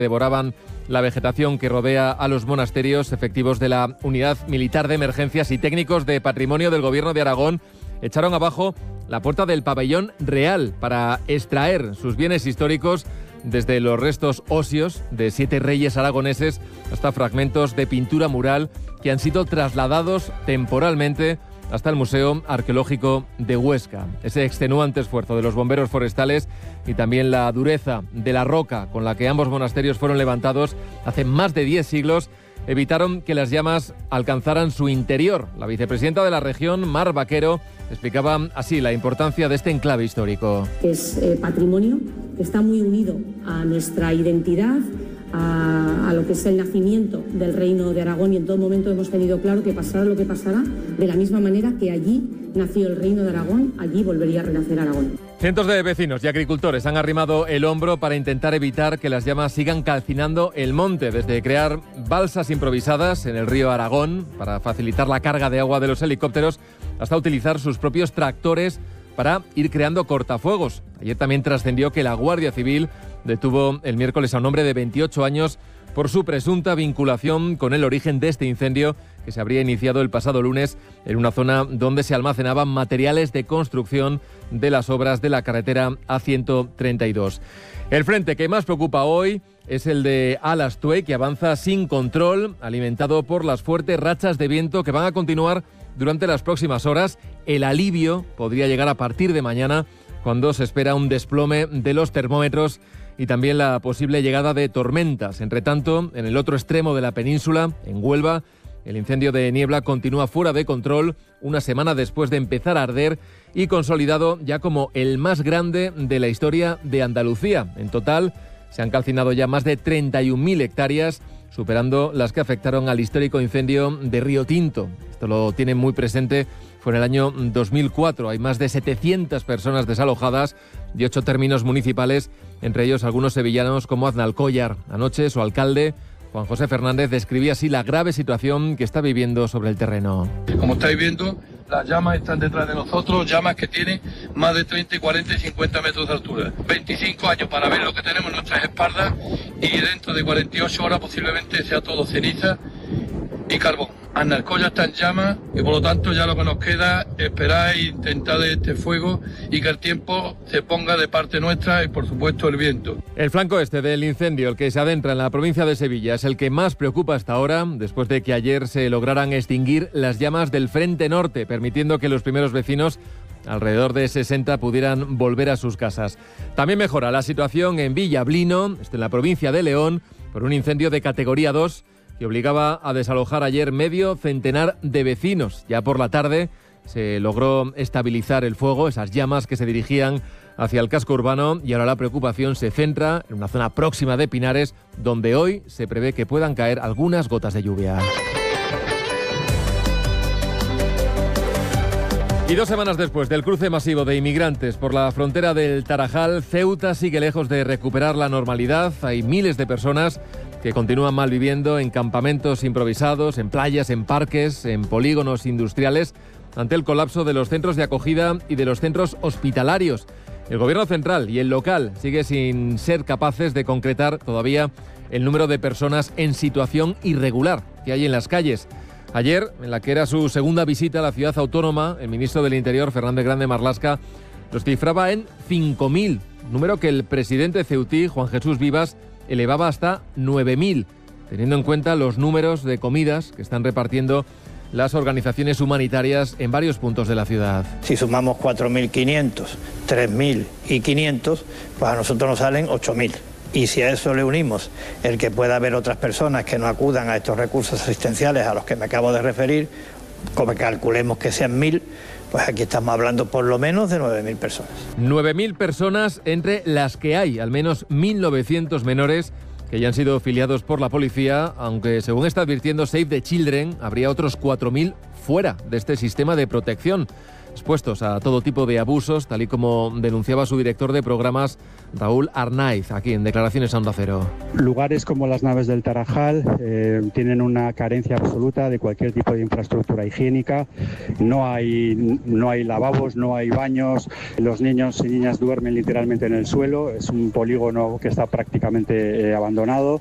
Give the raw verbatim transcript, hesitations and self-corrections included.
devoraban la vegetación que rodea a los monasterios. Efectivos de la Unidad Militar de Emergencias y técnicos de Patrimonio del Gobierno de Aragón echaron abajo la puerta del pabellón real para extraer sus bienes históricos, desde los restos óseos de siete reyes aragoneses hasta fragmentos de pintura mural que han sido trasladados temporalmente hasta el Museo Arqueológico de Huesca. Ese extenuante esfuerzo de los bomberos forestales y también la dureza de la roca con la que ambos monasterios fueron levantados hace más de diez siglos evitaron que las llamas alcanzaran su interior. La vicepresidenta de la región, Mar Vaquero, explicaba así la importancia de este enclave histórico. Es eh, patrimonio que está muy unido a nuestra identidad, a, a lo que es el nacimiento del Reino de Aragón, y en todo momento hemos tenido claro que pasara lo que pasara, de la misma manera que allí nació el Reino de Aragón, allí volvería a renacer Aragón. Cientos de vecinos y agricultores han arrimado el hombro para intentar evitar que las llamas sigan calcinando el monte, desde crear balsas improvisadas en el río Aragón para facilitar la carga de agua de los helicópteros hasta utilizar sus propios tractores para ir creando cortafuegos. Ayer también trascendió que la Guardia Civil detuvo el miércoles a un hombre de veintiocho años por su presunta vinculación con el origen de este incendio que se habría iniciado el pasado lunes en una zona donde se almacenaban materiales de construcción de las obras de la carretera A ciento treinta y dos. El frente que más preocupa hoy es el de Al-Astué, que avanza sin control, alimentado por las fuertes rachas de viento que van a continuar durante las próximas horas. El alivio podría llegar a partir de mañana, cuando se espera un desplome de los termómetros y también la posible llegada de tormentas. Entre tanto, en el otro extremo de la península, en Huelva, el incendio de niebla continúa fuera de control una semana después de empezar a arder y consolidado ya como el más grande de la historia de Andalucía. En total, se han calcinado ya más de treinta y un mil hectáreas, superando las que afectaron al histórico incendio de Río Tinto. Esto lo tienen muy presente, fue en el año dos mil cuatro. Hay más de setecientas personas desalojadas de ocho términos municipales, entre ellos algunos sevillanos como Aznalcóllar. Anoche su alcalde, Juan José Fernández, describía así la grave situación que está viviendo sobre el terreno. Como estáis viendo, las llamas están detrás de nosotros, llamas que tienen más de treinta, cuarenta y cincuenta metros de altura. veinticinco años para ver lo que tenemos en nuestras espaldas, y dentro de cuarenta y ocho horas posiblemente sea todo ceniza y carbón. Aznalcóllar está en llamas y por lo tanto ya lo que nos queda es esperar e intentar de este fuego y que el tiempo se ponga de parte nuestra y por supuesto el viento. El flanco este del incendio, el que se adentra en la provincia de Sevilla, es el que más preocupa hasta ahora, después de que ayer se lograran extinguir las llamas del Frente Norte, permitiendo que los primeros vecinos, alrededor de sesenta, pudieran volver a sus casas. También mejora la situación en Villablino, esto en la provincia de León, por un incendio de categoría dos que obligaba a desalojar ayer medio centenar de vecinos. Ya por la tarde se logró estabilizar el fuego, esas llamas que se dirigían hacia el casco urbano, y ahora la preocupación se centra en una zona próxima de Pinares, donde hoy se prevé que puedan caer algunas gotas de lluvia. Y dos semanas después del cruce masivo de inmigrantes por la frontera del Tarajal, Ceuta sigue lejos de recuperar la normalidad. Hay miles de personas que continúan malviviendo en campamentos improvisados, en playas, en parques, en polígonos industriales, ante el colapso de los centros de acogida y de los centros hospitalarios. El gobierno central y el local sigue sin ser capaces de concretar todavía el número de personas en situación irregular que hay en las calles. Ayer, en la que era su segunda visita a la ciudad autónoma, el ministro del Interior, Fernández Grande Marlaska, los cifraba en cinco mil, número que el presidente ceutí, Juan Jesús Vivas, elevaba hasta nueve mil, teniendo en cuenta los números de comidas que están repartiendo las organizaciones humanitarias en varios puntos de la ciudad. Si sumamos cuatro mil quinientos, tres mil y quinientos, pues a nosotros nos salen ocho mil. Y si a eso le unimos el que pueda haber otras personas que no acudan a estos recursos asistenciales a los que me acabo de referir, como calculemos que sean mil, pues aquí estamos hablando por lo menos de nueve mil personas. nueve mil personas, entre las que hay al menos mil novecientos menores que ya han sido filiados por la policía, aunque según está advirtiendo Save the Children, habría otros cuatro mil fuera de este sistema de protección. expuestos a todo tipo de abusos, tal y como denunciaba su director de programas, Raúl Arnaiz, aquí en Declaraciones a Onda Cero. Lugares como las naves del Tarajal eh, tienen una carencia absoluta de cualquier tipo de infraestructura higiénica. No hay, no hay lavabos, no hay baños, los niños y niñas duermen literalmente en el suelo. Es un polígono que está prácticamente eh, abandonado.